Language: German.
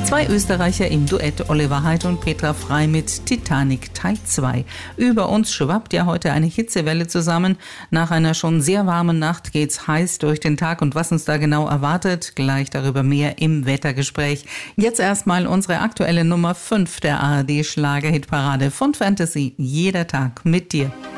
Zwei Österreicher im Duett, Oliver Haidt und Petra Frey mit Titanic Teil 2. Über uns schwappt ja heute eine Hitzewelle zusammen. Nach einer schon sehr warmen Nacht geht's heiß durch den Tag und was uns da genau erwartet, gleich darüber mehr im Wettergespräch. Jetzt erstmal unsere aktuelle Nummer 5 der ARD Schlager-Hitparade von Fantasy. Jeder Tag mit dir.